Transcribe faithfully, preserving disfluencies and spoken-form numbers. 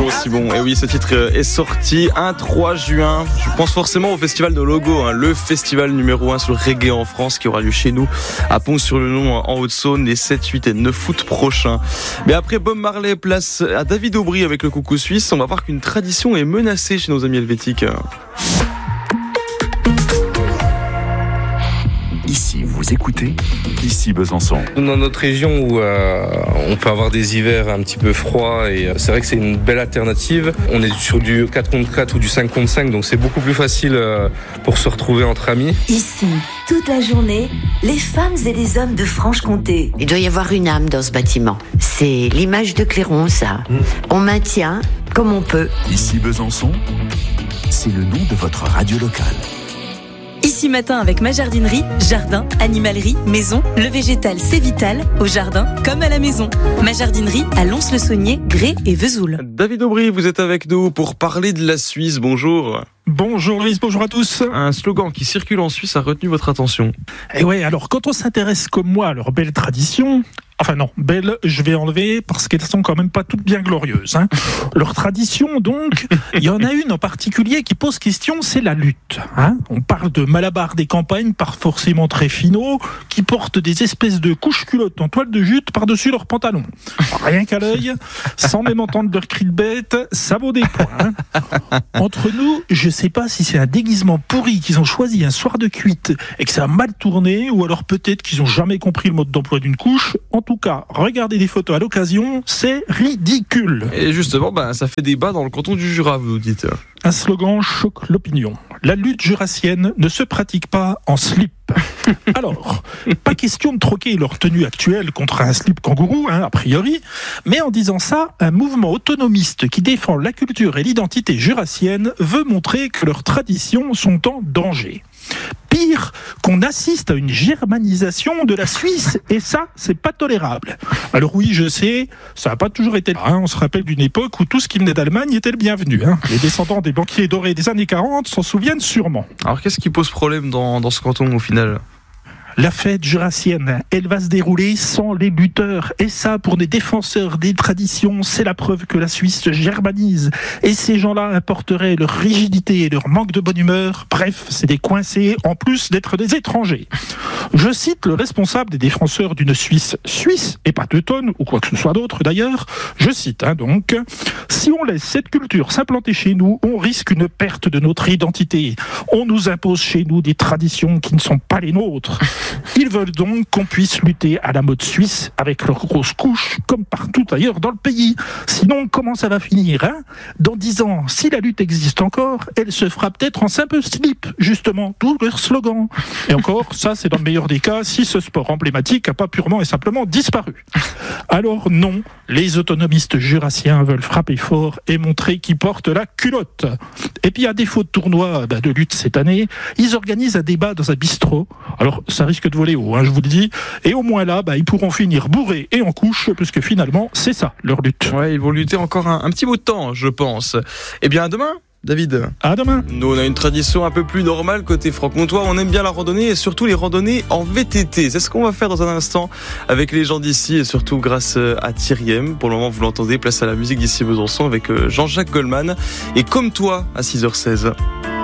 toujours aussi bon. Et oui, ce titre est sorti un trois juin. Je pense forcément au festival de Logo, hein, le festival numéro un sur le reggae en France qui aura lieu chez nous à Pont-sur-le-Nom en Haute-Saône les sept, huit et neuf août prochains. Mais après Bob Marley, place à David Aubry avec le coucou suisse. On va voir qu'une tradition est menacée chez nos amis helvétiques. Ici, vous écoutez Ici Besançon. Dans notre région où euh, on peut avoir des hivers un petit peu froids et euh, c'est vrai que c'est une belle alternative. On est sur du quatre contre quatre ou du cinq contre cinq, donc c'est beaucoup plus facile euh, pour se retrouver entre amis. Ici, toute la journée, les femmes et les hommes de Franche-Comté. Il doit y avoir une âme dans ce bâtiment. C'est l'image de Clairon, ça. Mmh. On maintient comme on peut. Ici Besançon, c'est le nom de votre radio locale. Ici matin avec ma jardinerie, jardin, animalerie, maison, le végétal c'est vital, au jardin comme à la maison. Ma jardinerie à Lons-le-Saunier, Grès et Vesoul. David Aubry, vous êtes avec nous pour parler de la Suisse, bonjour. Bonjour Lise, bonjour à tous. Un slogan qui circule en Suisse a retenu votre attention. Et ouais, alors quand on s'intéresse comme moi à leurs belles traditions, enfin non, belles, je vais enlever parce qu'elles sont quand même pas toutes bien glorieuses. Hein. Leurs traditions donc, il y en a une en particulier qui pose question, c'est la lutte. Hein. On parle de malabars des campagnes, pas forcément très finaux, qui portent des espèces de couches culottes en toile de jute par-dessus leurs pantalons. Rien qu'à l'œil, sans même entendre leurs cris de bête, ça vaut des points. Hein. Entre nous, je sais pas si c'est un déguisement pourri qu'ils ont choisi un soir de cuite et que ça a mal tourné, ou alors peut-être qu'ils ont jamais compris le mode d'emploi d'une couche. En tout cas, regardez des photos à l'occasion, c'est ridicule. Et justement, bah, ça fait débat dans le canton du Jura, vous dites. Un slogan choque l'opinion. La lutte jurassienne ne se pratique pas en slip. Alors, pas question de troquer leur tenue actuelle contre un slip kangourou, hein, a priori, mais en disant ça, un mouvement autonomiste qui défend la culture et l'identité jurassienne veut montrer que leurs traditions sont en danger. Pire, qu'on assiste à une germanisation de la Suisse, et ça, c'est pas tolérable. Alors oui, je sais, ça n'a pas toujours été là. Hein. On se rappelle d'une époque où tout ce qui venait d'Allemagne était le bienvenu. Hein. Les descendants des banquiers dorés des années quarante s'en souviennent sûrement. Alors qu'est-ce qui pose problème dans, dans ce canton au final ? La fête jurassienne, elle va se dérouler sans les lutteurs. Et ça, pour des défenseurs des traditions, c'est la preuve que la Suisse se germanise. Et ces gens-là importeraient leur rigidité et leur manque de bonne humeur. Bref, c'est des coincés, en plus d'être des étrangers. Je cite le responsable des défenseurs d'une Suisse suisse, et pas teutonne, ou quoi que ce soit d'autre d'ailleurs. Je cite, hein, donc, « Si on laisse cette culture s'implanter chez nous, on risque une perte de notre identité. On nous impose chez nous des traditions qui ne sont pas les nôtres. » Ils veulent donc qu'on puisse lutter à la mode suisse avec leurs grosses couches, comme partout ailleurs dans le pays. Sinon, comment ça va finir, hein ? Dans dix ans, si la lutte existe encore, elle se fera peut-être en simple slip, justement, d'où leur slogan. Et encore, ça c'est dans le meilleur des cas, si ce sport emblématique n'a pas purement et simplement disparu. Alors non, les autonomistes jurassiens veulent frapper fort et montrer qu'ils portent la culotte. Et puis à défaut de tournoi bah, de lutte cette année, ils organisent un débat dans un bistrot. Alors ça risque de voler haut, hein, je vous le dis. Et au moins là, bah, ils pourront finir bourrés et en couche, puisque finalement, c'est ça, leur lutte. Ouais, ils vont lutter encore un, un petit bout de temps, je pense. Eh bien, à demain, David. À demain. Nous, on a une tradition un peu plus normale côté franc-comtois. On aime bien la randonnée et surtout les randonnées en V T T. C'est ce qu'on va faire dans un instant avec les gens d'ici et surtout grâce à Thieriem. Pour le moment, vous l'entendez, place à la musique d'ici Besançon avec Jean-Jacques Goldman. Et comme toi, à six heures seize.